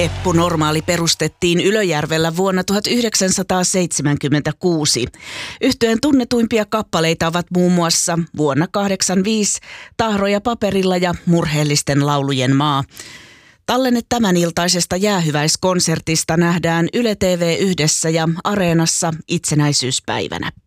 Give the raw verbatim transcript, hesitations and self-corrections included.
Eppu Normaali perustettiin Ylöjärvellä vuonna tuhatyhdeksänsataaseitsemänkymmentäkuusi. Yhtyeen tunnetuimpia kappaleita ovat muun muassa vuonna kahdeksankymmentäviisi Tahroja paperilla ja Murheellisten laulujen maa. Tallenne tämän iltaisesta jäähyväiskonsertista nähdään Yle T V yhdessä ja Areenassa itsenäisyyspäivänä.